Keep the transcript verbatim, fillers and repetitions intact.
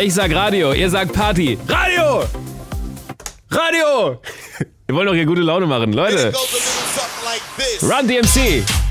Ich sag Radio, ihr sagt Party. Radio! Radio! Wir wollen doch hier gute Laune machen, Leute. Run D M C!